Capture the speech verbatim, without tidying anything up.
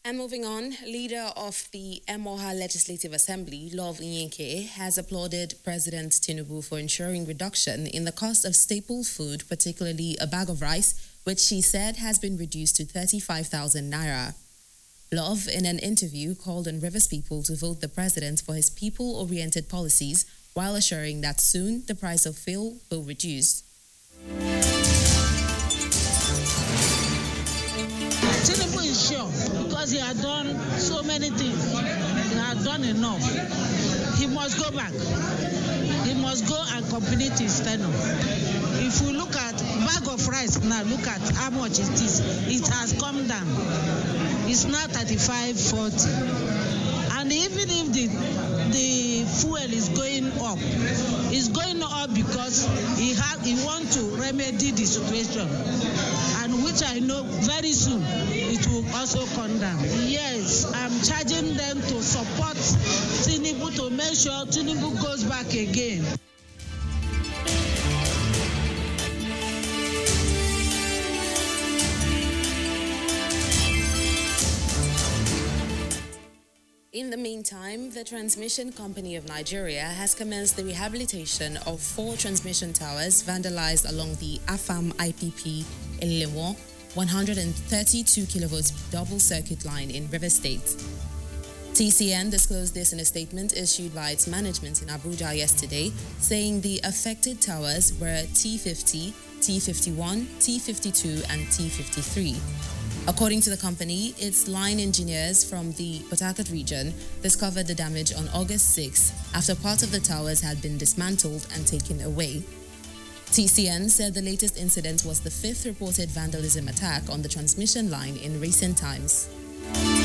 And moving on, leader of the Emoha Legislative Assembly, Love Nyenke, has applauded President Tinubu for ensuring reduction in the cost of staple food, particularly a bag of rice, which she said has been reduced to thirty-five thousand naira. Love, in an interview, called on Rivers people to vote the president for his people-oriented policies, while assuring that soon the price of fuel will reduce. Tinubu is sure because he had done so many things. He had done enough. He must go back. He must go and complete his tenure. If we look at bag of rice now, look at how much it is. It has come down. It's now thirty-five forty. And even if the the fuel is going up, it's going up because he have he want to remedy the situation, and which I know very soon it will also come down. Yes, I'm charging them to support Tinubu to make sure Tinubu goes back again. In the meantime, the Transmission Company of Nigeria has commenced the rehabilitation of four transmission towers vandalized along the Afam I P P Elewo one hundred thirty-two kilovolt double circuit line in Rivers State. T C N disclosed this in a statement issued by its management in Abuja yesterday, saying the affected towers were T fifty, T fifty-one, T fifty-two, and T fifty-three. According to the company, its line engineers from the Port Harcourt region discovered the damage on August sixth after part of the towers had been dismantled and taken away. T C N said the latest incident was the fifth reported vandalism attack on the transmission line in recent times.